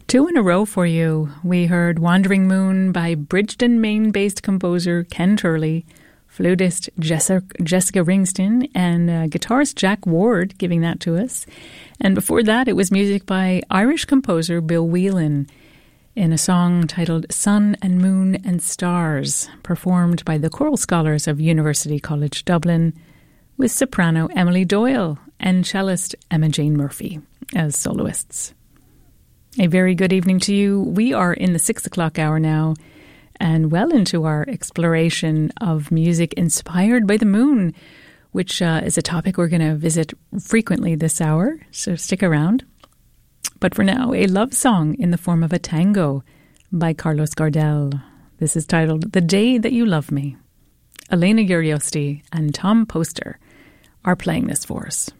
Two in a row for you. We heard Wandering Moon by Bridgeton, Maine-based composer Ken Turley, flutist Jessica Ringston, and guitarist Jack Ward giving that to us. And before that, it was music by Irish composer Bill Whelan in a song titled Sun and Moon and Stars, performed by the Choral Scholars of University College Dublin, with soprano Emily Doyle and cellist Emma Jane Murphy as soloists. A very good evening to you. We are in the 6 o'clock hour now and well into our exploration of music inspired by the moon, which is a topic we're going to visit frequently this hour, so stick around. But for now, a love song in the form of a tango by Carlos Gardel. This is titled The Day That You Love Me. Elena Uriosti and Tom Poster are playing this for us.